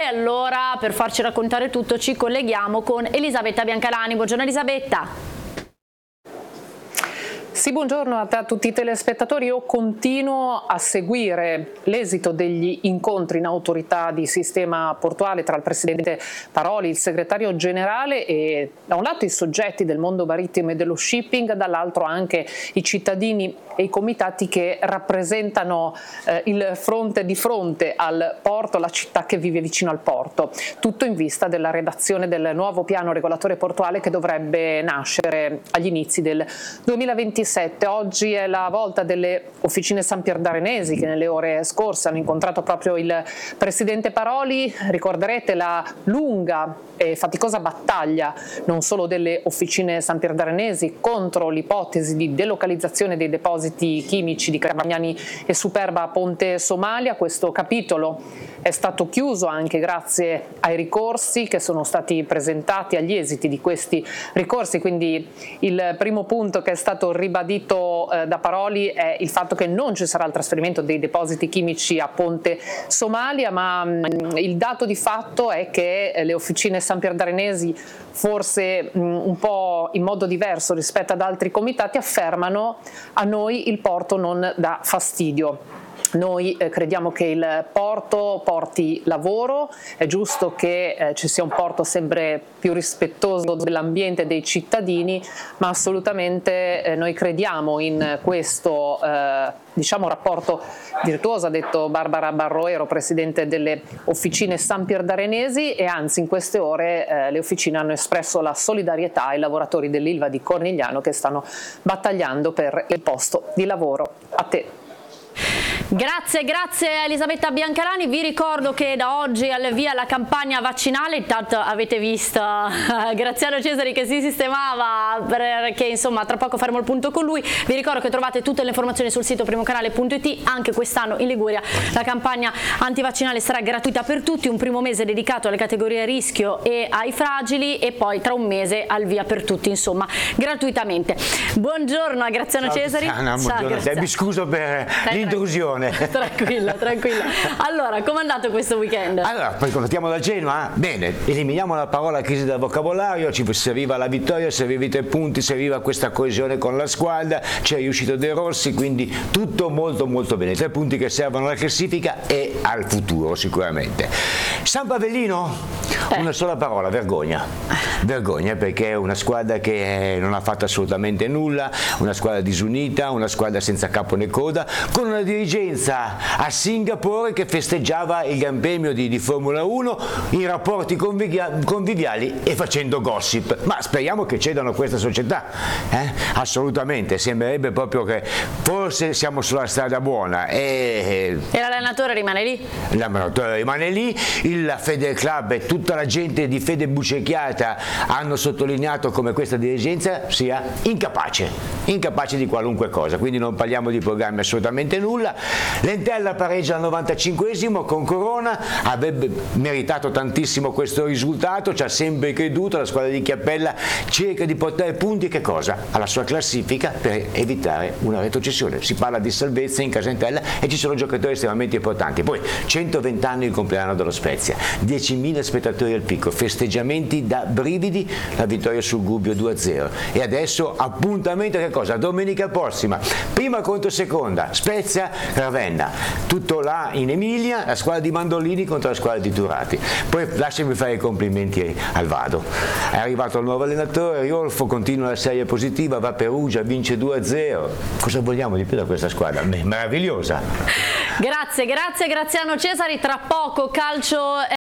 allora per farci raccontare tutto ci colleghiamo con Elisabetta Biancalani. Buongiorno Elisabetta. Sì, buongiorno a te, a tutti i telespettatori. Io continuo a seguire l'esito degli incontri in autorità di sistema portuale tra il Presidente Paroli, il Segretario Generale e da un lato i soggetti del mondo marittimo e dello shipping, dall'altro anche i cittadini e i comitati che rappresentano il fronte di fronte al porto, la città che vive vicino al porto. Tutto in vista della redazione del nuovo piano regolatore portuale che dovrebbe nascere agli inizi del 2027. Oggi è la volta delle officine Sampierdarenesi che nelle ore scorse hanno incontrato proprio il Presidente Paroli. Ricorderete la lunga e faticosa battaglia non solo delle officine Sampierdarenesi contro l'ipotesi di delocalizzazione dei depositi chimici di Carvagnani e Superba a Ponte Somalia. Questo capitolo è stato chiuso anche grazie ai ricorsi che sono stati presentati, agli esiti di questi ricorsi, quindi il primo punto che è stato ribadito da Paroli è il fatto che non ci sarà il trasferimento dei depositi chimici a Ponte Somalia, ma il dato di fatto è che le officine Sampierdarenesi, forse un po' in modo diverso rispetto ad altri comitati, affermano: a noi il porto non dà fastidio. Noi crediamo che il porto porti lavoro, è giusto che ci sia un porto sempre più rispettoso dell'ambiente e dei cittadini, ma assolutamente noi crediamo in questo rapporto virtuoso, ha detto Barbara Barroero, presidente delle officine Sampierdarenesi, e anzi in queste ore le officine hanno espresso la solidarietà ai lavoratori dell'Ilva di Cornigliano che stanno battagliando per il posto di lavoro. A te. Grazie Elisabetta Biancalani. Vi ricordo che da oggi è al via la campagna vaccinale. Intanto avete visto Graziano Cesari che si sistemava perché insomma tra poco faremo il punto con lui. Vi ricordo che trovate tutte le informazioni sul sito primocanale.it. Anche quest'anno in Liguria la campagna antivaccinale sarà gratuita per tutti, un primo mese dedicato alle categorie a rischio e ai fragili e poi tra un mese al via per tutti, insomma gratuitamente. Buongiorno a Graziano Cesari. Mi scuso per l'intrusione. Tranquilla. Allora, com'è andato questo weekend? Allora, poi partiamo da Genoa. Bene, eliminiamo la parola crisi dal vocabolario, ci serviva la vittoria, serviva i 3 punti, serviva questa coesione con la squadra, ci è riuscito De Rossi, quindi tutto molto molto bene. 3 punti che servono alla classifica e al futuro sicuramente. San Pavellino? Una sola parola, vergogna. Vergogna, perché è una squadra che non ha fatto assolutamente nulla, una squadra disunita, una squadra senza capo né coda, con una dirigenza a Singapore che festeggiava il Gran Premio di Formula 1 in rapporti conviviali e facendo gossip. Ma speriamo che cedano questa società, assolutamente, sembrerebbe proprio che forse siamo sulla strada buona. E l'allenatore rimane lì? L'allenatore rimane lì, il Fede Club e tutta la gente di fede bucecchiata hanno sottolineato come questa dirigenza sia incapace di qualunque cosa, quindi non parliamo di programmi assolutamente nulla. L'Entella pareggia al 95esimo con Corona, avrebbe meritato tantissimo questo risultato, ci ha sempre creduto, la squadra di Chiappella cerca di portare punti che cosa? Alla sua classifica per evitare una retrocessione. Si parla di salvezza in casa Entella e ci sono giocatori estremamente importanti. Poi 120 anni il compleanno dello Spezia, 10.000 spettatori al picco, festeggiamenti da brividi, la vittoria sul Gubbio 2-0 e adesso appuntamento che cosa? Domenica prossima, prima contro seconda, Spezia Ravenna, tutto là in Emilia, la squadra di Mandolini contro la squadra di Turati. Poi lasciami fare i complimenti al Vado, è arrivato il nuovo allenatore Riolfo, continua la serie positiva, va a Perugia, vince 2-0. Cosa vogliamo di più da questa squadra? Meravigliosa. Grazie Graziano Cesari. Tra poco calcio